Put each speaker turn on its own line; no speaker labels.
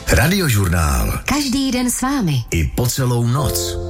Radiožurnál.
Každý den s vámi.
I po celou noc.